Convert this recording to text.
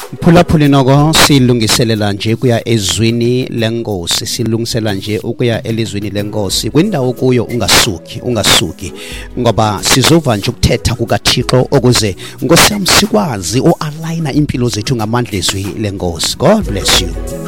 Phulaphuli noko silungiselela nje kuya ezwini lenkosi, silungisela nje ukuya elizwini lenkosi kwindawo kuyo ungasuki ngoba sizova nje ukuthetha kukaThixo ukuze Nkosi yami sikwazi ualigna impilo zethu ngamandla ezwi lenkosi. God bless you.